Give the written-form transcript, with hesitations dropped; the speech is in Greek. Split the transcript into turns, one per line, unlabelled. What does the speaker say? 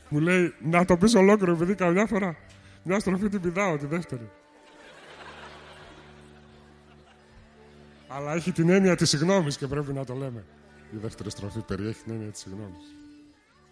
Μου λέει να το πεις ολόκληρο, επειδή καμιά φορά μια στροφή την πηδάω, τη δεύτερη. Αλλά έχει την έννοια της συγγνώμης και πρέπει να το λέμε. Η δεύτερη στροφή περιέχει την έννοια της συγγνώμης.